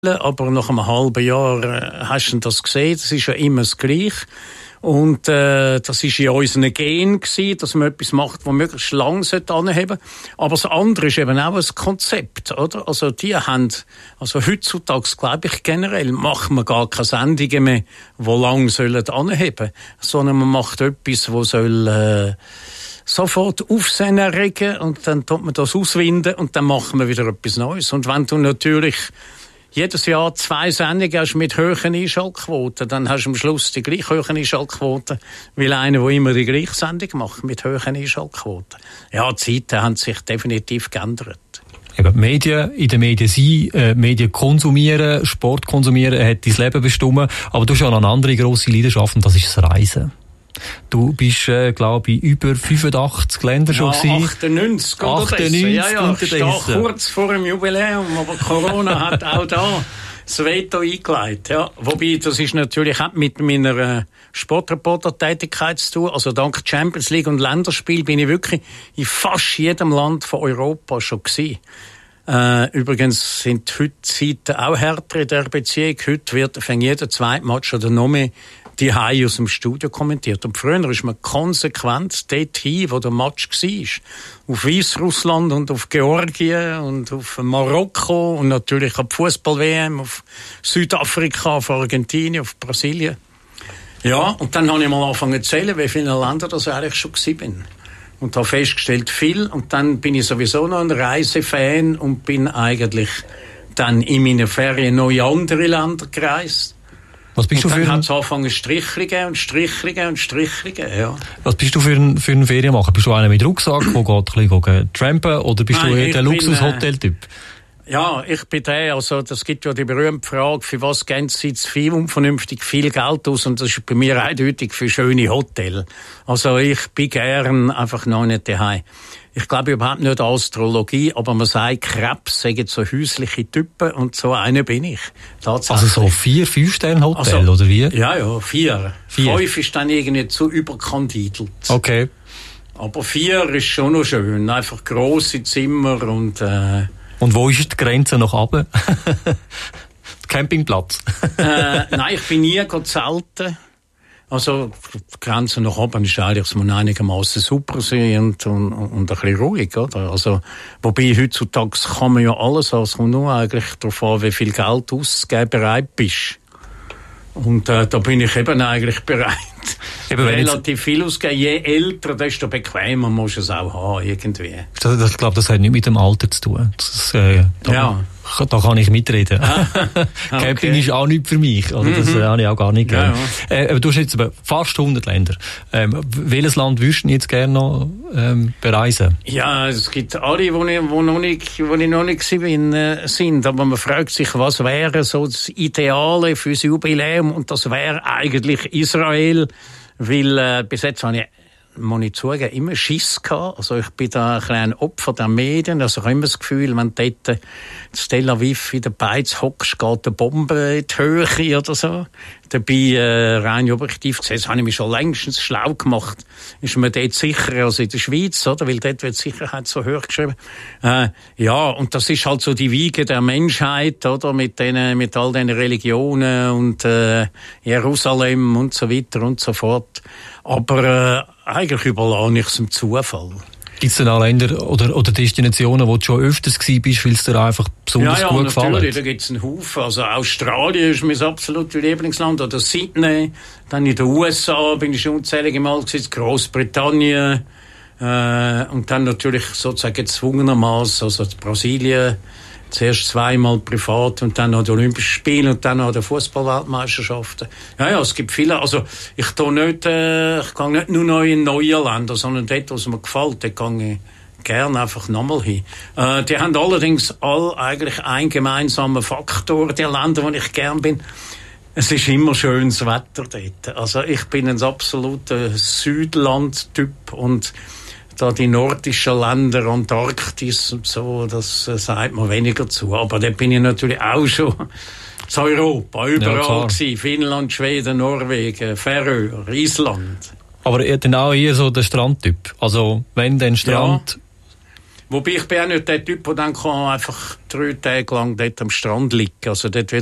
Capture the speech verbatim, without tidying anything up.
aber nach einem halben Jahr äh, hast du das gesehen, das ist ja immer das Gleiche. Und äh, das ist in unseren Gen gewesen, dass man etwas macht, das möglichst lang anheben sollte. Aber das andere ist eben auch ein Konzept, oder? Also die haben, also heutzutage glaube ich generell, macht man gar keine Sendungen mehr, die lang sollen anheben, sondern man macht etwas, das soll äh, sofort Aufsehen erregen und dann tut man das auswinden und dann machen wir wieder etwas Neues. Und wenn du natürlich jedes Jahr zwei Sendungen hast mit hohen Einschaltquoten, dann hast du am Schluss die gleich hohen Einschaltquoten, weil einer, der immer die gleiche Sendung macht, mit hohen Einschaltquoten. Ja, die Zeiten haben sich definitiv geändert. Eben, Medien, in den Medien sein, äh, Medien konsumieren, Sport konsumieren, hat dein Leben bestimmt. Aber du hast auch noch eine andere grosse Leidenschaft und das ist das Reisen. Du bist, äh, glaube ich, über fünfundachtzig Länder schon ja, gewesen. achtundneunzig oder achtundneunzig ja, ja, ich stehe unterdessen. kurz vor dem Jubiläum, aber Corona hat auch da das Veto eingeleitet. Ja. Wobei, das ist natürlich auch mit meiner äh, Sportreporter-Tätigkeit zu tun. Also dank Champions League und Länderspiel bin ich wirklich in fast jedem Land von Europa schon gewesen. Äh, übrigens sind heute Zeiten auch härter in der Beziehung. Heute wird fängt jeder zweite Match oder noch mehr die Hai aus dem Studio kommentiert. Und früher ist man konsequent dorthin, wo der Match war. Auf Weißrussland und auf Georgien und auf Marokko und natürlich auf Fußball-W M, auf Südafrika, auf Argentinien, auf Brasilien. Ja, und dann habe ich mal angefangen zu zählen, wie viele Länder das eigentlich schon gewesen bin. Und habe festgestellt, viel. Und dann bin ich sowieso noch ein Reisefan und bin eigentlich dann in meinen Ferien noch in andere Länder gereist. Was bist und du dann für ein... hat es angefangen Strichlingen und Strichlingen und Strichlingen, ja. Was bist du für ein, für ein Ferienmacher? Bist du einer mit Rucksack, der geht ein bisschen trampen, oder bist Nein, du eher der Luxus-Hotel-Typ? Äh, ja, ich bin der, also das gibt ja die berühmte Frage, für was geben Sie zu viel unvernünftig viel Geld aus? Und das ist bei mir eindeutig für schöne Hotels. Also ich bin gern einfach noch nicht daheim. Ich glaube überhaupt nicht an Astrologie, aber man sagt, Krebs sagen so häusliche Typen und so einer bin ich. Also so vier, fünf Sterne Hotel, also, oder wie? Ja, ja, vier. vier. Fünf ist dann irgendwie zu überkandidelt. Okay. Aber vier ist schon noch schön. Einfach grosse Zimmer und... Äh, und wo ist die Grenze nach oben? Campingplatz? äh, nein, ich bin nie zelten. Also, die Grenze nach oben ist eigentlich, es muss einigermaßen super sein und, und, und ein bisschen ruhig, oder? Also, wobei heutzutage kann man ja alles, also es kommt nur eigentlich darauf an, wie viel Geld auszugeben bereit bist. Und äh, da bin ich eben eigentlich bereit. Eben, relativ viel ausgeben. Je älter, desto bequemer musst du es auch haben, irgendwie. Das, das, ich glaube, das hat nichts mit dem Alter zu tun. Das, äh, da, ja. Da kann ich mitreden. Ah, Camping okay. ist auch nichts für mich. Also das mhm. äh, habe ich auch gar nicht gerne. Ja, ja. Äh, aber du hast jetzt fast hundert Länder. Ähm, welches Land würdest du jetzt gerne noch ähm, bereisen? Ja, es gibt alle, wo ich, wo noch nicht, wo ich noch nicht bin, äh, sind. Aber man fragt sich, was wäre so das Ideale für das Jubiläum? Und das wäre eigentlich Israel. Weil äh, bis jetzt habe ich, muss ich zugeben, immer Schiss gehabt. Also ich bin da ein kleines Opfer der Medien. Also ich habe immer das Gefühl, wenn du dort in Tel Aviv in der Beiz hockst, geht eine Bombe in die Höhe oder so. Dabei, äh, rein objektiv gesehen, das habe ich mich schon längstens schlau gemacht. Ist man dort sicherer als in der Schweiz, oder? Weil dort wird die Sicherheit so hoch geschrieben. Äh, ja, und das ist halt so die Wiege der Menschheit, oder? Mit denen, mit all den Religionen und, äh, Jerusalem und so weiter und so fort. Aber, äh, eigentlich überlasse ich es dem Zufall. Gibt es denn auch Länder oder, oder Destinationen, wo du schon öfters gewesen bist, weil es dir einfach besonders ja, ja, gut gefallen hat? Ja, natürlich, da gibt es einen Haufen. Also Australien ist mein absolutes Lieblingsland, oder Sydney. Dann in den U S A bin ich schon unzählige Mal gewesen, Großbritannien. Äh, und dann natürlich sozusagen gezwungenermaßen, also Brasilien. Zuerst zweimal privat und dann noch die Olympischen Spiele und dann noch die Fußball-Weltmeisterschaften. Ja, ja, es gibt viele. Also, ich gehe nicht, äh, ich gehe nicht nur noch in neue Länder, sondern dort, was mir gefällt, dort gehe ich gerne einfach nochmal hin. Äh, die haben allerdings all eigentlich einen gemeinsamen Faktor, die Länder, wo ich gern bin. Es ist immer schönes Wetter dort. Also, ich bin ein absoluter Südland-Typ und da die nordischen Länder, Antarktis und so, das äh, sagt man weniger zu. Aber da bin ich natürlich auch schon zu Europa, überall ja, gewesen. Finnland, Schweden, Norwegen, Färöer, Island. Aber dann auch eher so der Strandtyp. Also, wenn den Strand... Wobei ich bin auch nicht der Typ, der dann kann einfach drei Tage lang dort am Strand liegen. Also dort